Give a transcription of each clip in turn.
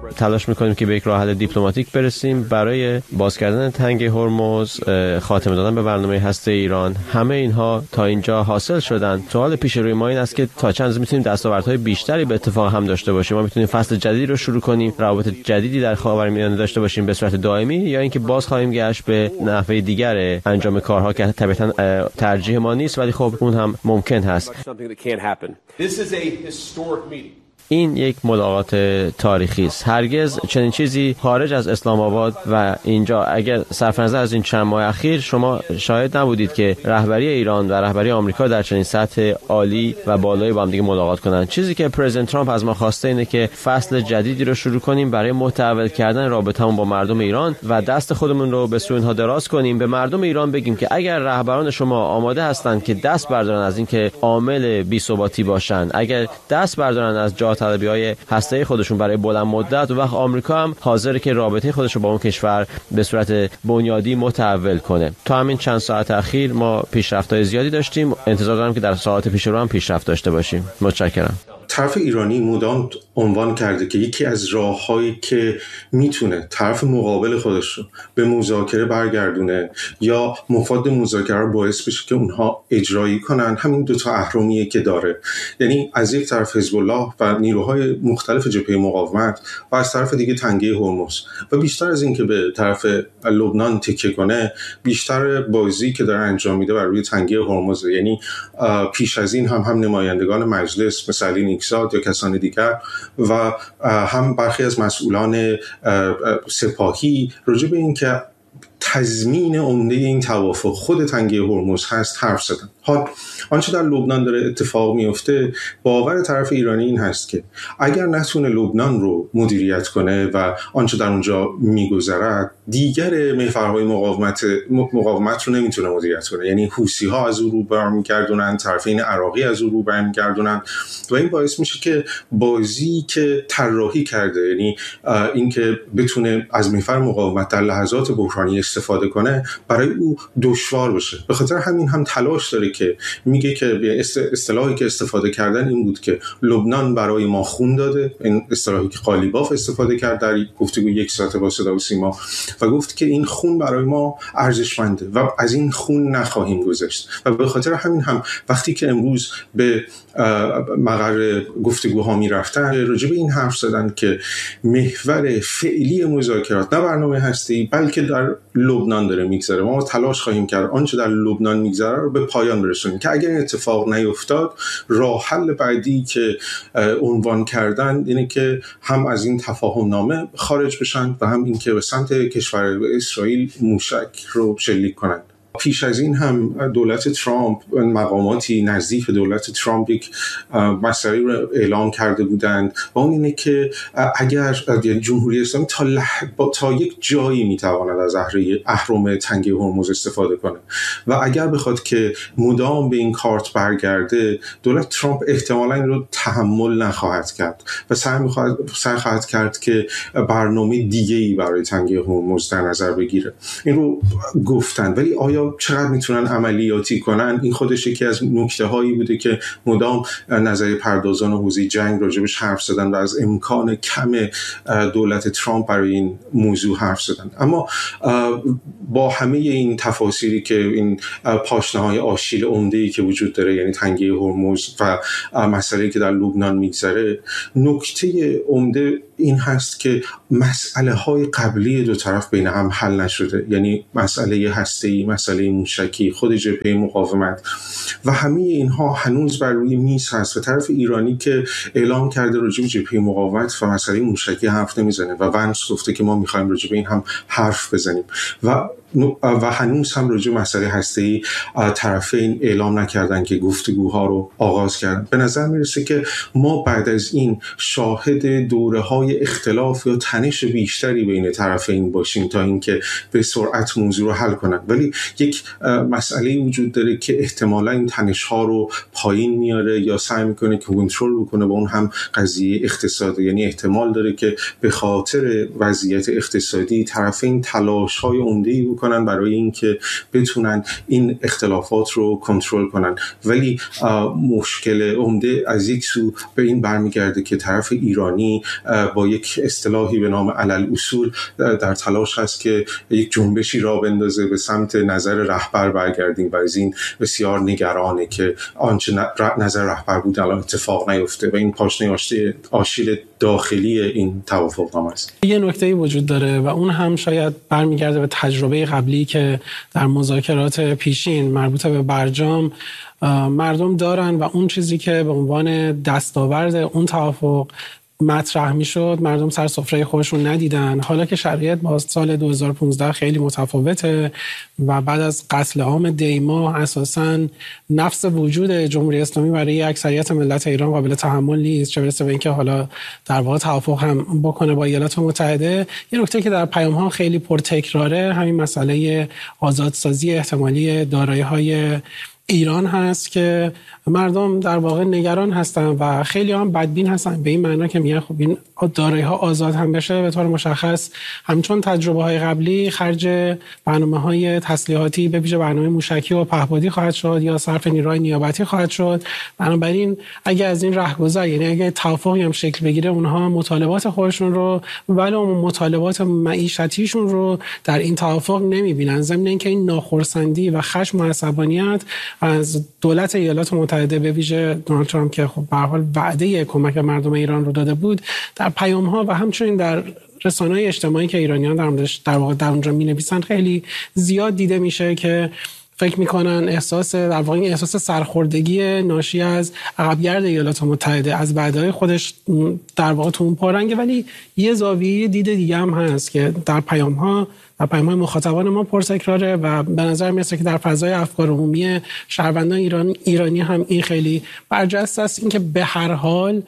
تلاش میکنیم که به یک راه حل دیپلماتیک برسیم برای باز کردن تنگ هرمز، خاتمه دادن به برنامه هسته ایران. همه اینها تا اینجا حاصل شدن. سوال پیش روی ما این است که تا چند روز میتونیم دستاوردهای بیشتری به اتفاق هم داشته باشیم. ما میتونیم فصل جدیدی رو شروع کنیم، روابط جدیدی در خاورمیانه داشته باشیم به صورت دائمی، یا اینکه باز خواهیم گشت به نحوه دیگر انجام کارها که طبعاً ترجیح ما نیست، ولی خب اون هم ممکن هست. این یک ملاقات تاریخی است. هرگز چنین چیزی خارج از اسلام آباد و اینجا، اگر صرف نظر از این چند ماه اخیر، شما شاهد نبودید که رهبری ایران و رهبری آمریکا در چنین سطح عالی و بالایی با هم دیگه ملاقات کنند. چیزی که پرزیدنت ترامپ از ما خواسته اینه که فصل جدیدی رو شروع کنیم برای متحول کردن رابطه‌مون با مردم ایران و دست خودمون رو به سوی اینها دراز کنیم. به مردم ایران بگیم که اگر رهبران شما آماده هستند که دست بردارن از اینکه عامل بی‌ثباتی باشن، اگر دست بردارن از طلبی‌های هسته‌ای خودشون برای بلند مدت، و وقت آمریکا هم حاضره که رابطه خودش رو با اون کشور به صورت بنیادی متحول کنه. تا همین چند ساعت اخیر ما پیشرفت‌های زیادی داشتیم. انتظار دارم که در ساعات پیش رو هم پیشرفت داشته باشیم. متشکرم. طرف ایرانی مدام عنوان کرده که یکی از راه‌هایی که میتونه طرف مقابل خودش رو به مذاکره برگردونه یا مفاد مذاکره رو باعث بشه که اونها اجرایی کنن، همین دو تا اهرمیه که داره. یعنی از یک طرف حزب الله و نیروهای مختلف جبهه مقاومت و از طرف دیگه تنگه هرمز. و بیشتر از این که به طرف لبنان تکیه کنه، بیشتر بازی که داره انجام میده بر روی تنگه هرمز. یعنی پیش از این هم نمایندگان مجلس مثل علی نیکزاد یا کسان دیگر و هم برخی از مسئولان سپاهی راجع به این که تضمین عمده این توافق خود تنگه هرمز هست حرف زدن. آنچه در لبنان داره اتفاق میفته، باور طرف ایرانی این هست که اگر نتونه لبنان رو مدیریت کنه و آنچه در اونجا میگذرد، دیگر محورهای مقاومت رو نمیتونه مدیریت کنه. یعنی حوثی ها از او رو برمیگردونن، طرفین عراقی از او رو برمیگردونن و این باعث میشه که بازی که طراحی کرده، یعنی این که بتونه از محور مقاومت در لحظات بحرانی استفاده کنه، برای او دشوار بشه. به خاطر همین هم تلاش داره که میگه که اصطلاحی که استفاده کردن این بود که لبنان برای ما خون داده. این اصطلاحی که قالیباف استفاده کرد در گفتگو 1 ساعت با صدا و سیما و گفت که این خون برای ما ارزشمنده و از این خون نخواهیم گذشت. و به خاطر همین هم وقتی که امروز به مقر گفتگوها میرفتن، راجع به این حرف زدن که محور فعلی مذاکرات نه برنامه هستی بلکه در لبنان داره میگذره. ما تلاش خواهیم کرد آنچه در لبنان میگذره رو به پایان برسونیم که اگر این اتفاق نیفتاد، راه حل بعدی که عنوان کردن اینه که هم از این تفاهم نامه خارج بشن و هم این که به سمت کشور اسرائیل موشک رو شلیک کنند. پیش از این هم دولت ترامپ، مقاماتی نزدیک دولت ترامپ یک مسئله رو اعلام کرده بودند و اون اینه که اگر جمهوری اسلامی تا یک جایی میتواند از اهرم تنگه هرمز استفاده کنه و اگر بخواد که مدام به این کارت برگرده، دولت ترامپ احتمالاً این رو تحمل نخواهد کرد و سعی خواهد کرد که برنامه دیگه‌ای برای تنگه هرمز در نظر بگیره. این رو گفتن، ولی آیا چقدر میتونن عملیاتی کنن؟ این خودش یکی از نکته‌هایی بوده که مدام نظریه پردازان حوزه جنگ راجبش حرف زدن و از امکان کم دولت ترامپ برای این موضوع حرف زدن. اما با همه این تفاصیلی که این پاشنه‌های آشیل عمده‌ای که وجود داره، یعنی تنگه هرمز و مسئله‌ای که در لبنان میگذره، نکته عمده این هست که مسئله‌های قبلی دو طرف بین هم حل نشده. یعنی مسئله هسته‌ای، مسئله موشکی، خود جبهه مقاومت و همه اینها هنوز بر روی میز هست و طرف ایرانی که اعلام کرده راجع به جبهه مقاومت و مسئله موشکی حرف نمیزنه و ونس گفته که ما می‌خوایم راجع به این هم حرف بزنیم و هنوز هم راجع به مسئله هسته‌ای طرفین اعلام نکردن که گفتگوها رو آغاز کردن. به نظر میرسه که ما بعد از این شاهد دوره‌های اختلاف یا تنش بیشتری بین طرفین باشیم تا اینکه به سرعت موضوع رو حل کنن. ولی یک مسئله وجود داره که احتمالاً این تنش‌ها رو پایین میاره یا سعی میکنه که کنترل بکنه، با اون هم قضیه اقتصادی. یعنی احتمال داره که به خاطر وضعیت اقتصادی طرفین تلاش‌های عمده‌ای بکنن برای اینکه بتونن این اختلافات رو کنترل کنن. ولی مشکل عمده از یک سو به این برمیگرده که طرف ایرانی با یک اصطلاحی به نام علل اصول در تلاش هست که یک جنبشی را بندازه به سمت نظر رهبر برگردیم و از این بسیار نگرانه که آنچه نظر رهبر بود الان اتفاق نیفته و این پاشنه آشیل داخلی این توافقنامه است. یه نکته‌ای وجود داره و اون هم شاید برمیگرده به تجربه قبلی که در مذاکرات پیشین مربوط به برجام مردم دارن و اون چیزی که به عنوان دستاورد اون توافق مطرح میشد مردم سر سفره خودشون ندیدن. حالا که شرایط با سال 2015 خیلی متفاوته و بعد از قتل عام دیما اساساً نفس وجود جمهوری اسلامی برای اکثریت ملت ایران قابل تحمل نیست، چه برسه به اینکه حالا در واقع توافق هم بکنه با ایالات متحده. یه نکته که در پیام‌ها خیلی پرتکراره همین مسئله آزادسازی احتمالی دارایی‌های ایران هست که مردم در واقع نگران هستن و خیلی هم بدبین هستن به این معنا که میگن خب این دارایی‌ها آزاد هم بشه به طور مشخص همچون تجربه‌های قبلی خرج برنامه‌های تسلیحاتی به ویژه برنامه موشکی و پهپادی خواهد شد یا صرف نیروهای نیابتی خواهد شد. بنابراین اگه از این رهگذر یعنی اگه توافقی هم شکل بگیره اونها مطالبات خودشون رو ولو مطالبات معیشتیشون رو در این توافق نمی‌بینن، ضمن اینکه این ناخرسندی و خشم و عصبانیت از دولت ایالات متحده به ویژه دونالد ترامپ که خب به هر حال وعده کمک به مردم ایران رو داده بود در پیام‌ها و همچنین در رسانه‌های اجتماعی که ایرانیان در واقع در اونجا می‌نویسن خیلی زیاد دیده میشه که فکر میکنن احساس سرخوردگی ناشی از عقبگرد ایالات متحده از وعده‌های خودش در واقع تو اون پارنگه. ولی یه زاویه دید دیگه هم هست که در پیام‌های مخاطبان ما پرتکراره و به نظر میاد که در فضای افکار عمومی شهروندان ایرانی هم این خیلی برجسته است، اینکه به هر حال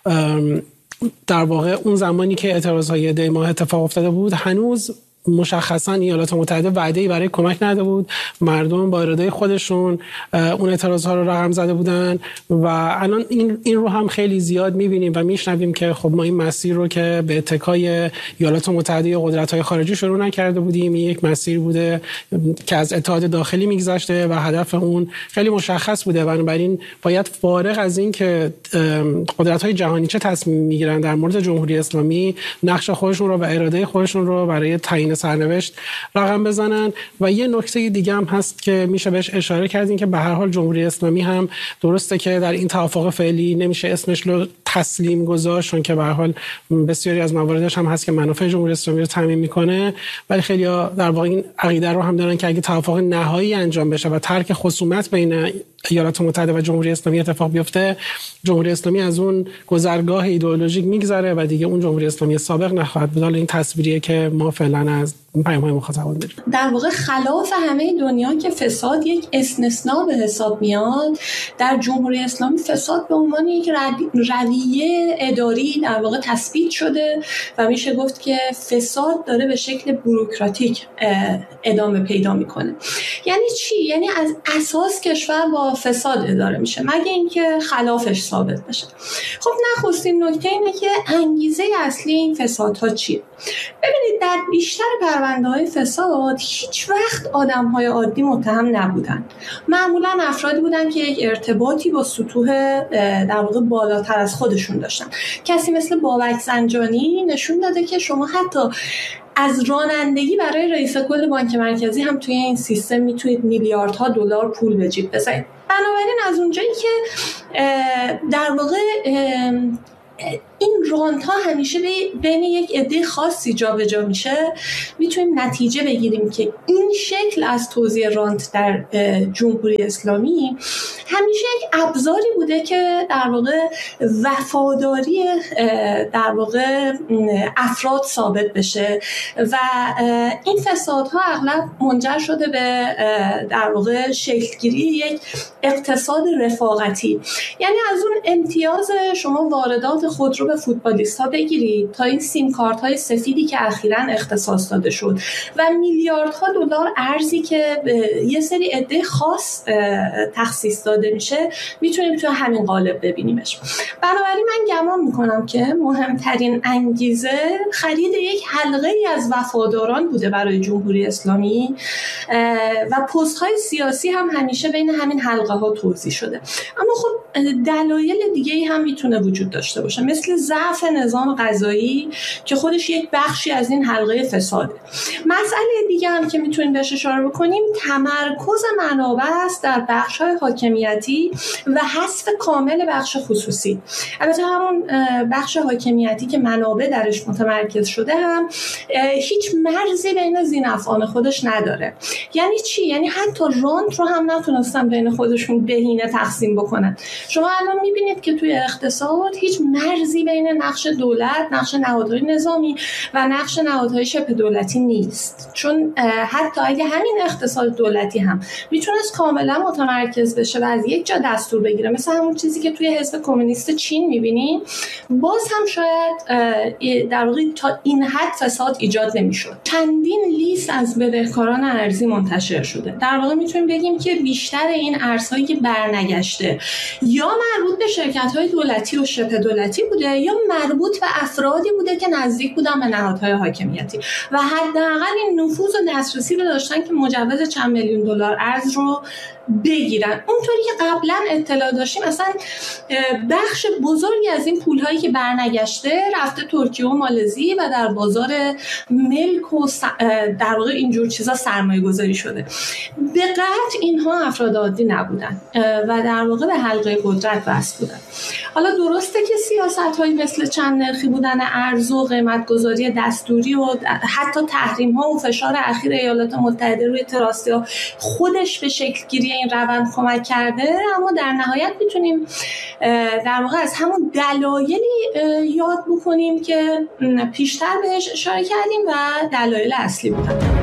در واقع اون زمانی که اعتراضهای دی ماه اتفاق افتاده بود هنوز مشخصا ایالات متحده وعده‌ای برای کمک نداده بود، مردم با اراده خودشون اون اعتراضها رو رقم زده بودن و الان این رو هم خیلی زیاد می‌بینیم و میشنویم که خب ما این مسیر رو که به اتکای ایالات متحده یا قدرت‌های خارجی شروع نکرده بودیم، این یک مسیر بوده که از اتحاد داخلی می‌گذشته و هدف اون خیلی مشخص بوده. بنابراین باید فارغ از این که قدرت‌های جهانی چه تصمیم می‌گیرن در مورد جمهوری اسلامی نقش خودشون رو و اراده خودشون رو برای تعیین سرنوشت رقم بزنن. و یه نکته دیگه هم هست که میشه بهش اشاره کردین که به هر حال جمهوری اسلامی هم درسته که در این توافق فعلی نمیشه اسمش رو تسلیم گذاشت چون که به هر حال بسیاری از مواردش هم هست که منافع جمهوری اسلامی رو تامین میکنه، ولی خیلی‌ها در واقع این عقیده رو هم دارن که اگه توافق نهایی انجام بشه و ترک خصومت بین ایالات متحده و جمهوری اسلامی اتفاق بیفته، جمهوری اسلامی از اون گذرگاه ایدئولوژیک میگذره و دیگه اون جمهوری اسلامی سابق نخواهد بود. این تصویریه که ما فعلا از پیام‌های مخاطبان داریم. در واقع خلاف همه دنیا که فساد یک استثناء به حساب میاد، در جمهوری اسلامی فساد به عنوان یک رویه اداری در واقع تثبیت شده و میشه گفت که فساد داره به شکل بوروکراتیک ادامه پیدا میکنه. یعنی چی؟ یعنی از اساس کشور با فساد اداره میشه مگه اینکه خلافش ثابت بشه. خب نخستین نکته اینه که انگیزه اصلی این فسادها چیه؟ ببینید در بیشتر پرونده‌های فساد هیچ وقت آدم‌های عادی متهم نبودن، معمولا افرادی بودن که یک ارتباطی با سطوح در واقع بالاتر از خودشون داشتن. کسی مثل بابک زنجانی نشون داده که شما حتی از رانندگی برای رئیس کل بانک مرکزی هم توی این سیستم میتونید میلیاردها دلار پول به جیب بزنید. بنابراین از اونجایی که در واقع این رانت ها همیشه بین یک عده خاصی جابجا میشه، میتونیم نتیجه بگیریم که این شکل از توزیع رانت در جمهوری اسلامی همیشه یک ابزاری بوده که در واقع وفاداری در واقع افراد ثابت بشه و این فسادها اغلب منجر شده به در واقع شکلگیری یک اقتصاد رفاقتی. یعنی از اون امتیاز شما واردات خودرو به فوتبالیست‌ها بگیرید تا این سیم کارت‌های سفیدی که اخیراً اختصاص داده شد و میلیاردها دلار ارزی که یه سری عده خاص تخصیص داده میشه میتونیم تو همین قالب ببینیمش. بنابراین من گمان میکنم که مهمترین انگیزه خرید یک حلقه‌ای از وفاداران بوده برای جمهوری اسلامی و پست‌های سیاسی هم همیشه بین همین حلقه‌ها توزیع شده. اما خب دلایل دیگه‌ای هم میتونه وجود داشته باشه، مثل ضعف نظام قضایی که خودش یک بخشی از این حلقه فساده. مسئله دیگه هم که میتونیم بهش اشاره بکنیم تمرکز منابع است در بخش‌های حاکمیتی و حذف کامل بخش خصوصی. البته همون بخش حاکمیتی که منابع درش متمرکز شده هم هیچ مرزی بین ذی‌نفعان خودش نداره. یعنی چی؟ یعنی حتی رانت رو هم نتونستن بین خودشون بهینه تقسیم بکنن. شما الان میبینید که توی اقتصاد هیچ مرزی بین نقش دولت، نقش نهادهای نظامی و نقش نهادهای شبه دولتی نیست. چون حتی اگه همین اقتصاد دولتی هم میتونست کاملا متمرکز بشه و از یک جا دستور بگیره، مثل همون چیزی که توی حزب کمونیست چین میبینیم، باز هم شاید در واقع تا این حد فساد ایجاد نمیشد. چندین لیست از بدهکاران ارزی منتشر شده. در واقع میتونیم بگیم که بیشتر این ارزهایی که برنگشته یا مربوط به شرکت‌های دولتی و شبه دولتی بوده یا مربوط به افرادی بوده که نزدیک بودن به نهادهای حاکمیتی و حداقل این نفوذ و دسترسی رو داشتن که مجوز چند میلیون دلار ارز رو بگیرن. اونطوری که قبلا اطلاع داشتیم اصلا بخش بزرگی از این پولهایی که برنگشته رفته ترکیه و مالزی و در بازار ملک و در واقع اینجور چیزا سرمایه گذاری شده. به قطع اینها افراد عادی نبودن و در واقع به حلقه قدرت وصل بودن. حالا درسته که سیاست‌هایی مثل چند نرخی بودن ارز و قیمت‌گذاری دستوری و حتی تحریم‌ها و فشار اخیر ایالات متحده روی تراستیا خودش به شکل‌گیری این روند کمک کرده، اما در نهایت میتونیم در واقع از همون دلایلی یاد بکنیم که پیشتر بهش اشاره کردیم و دلایل اصلی بودن.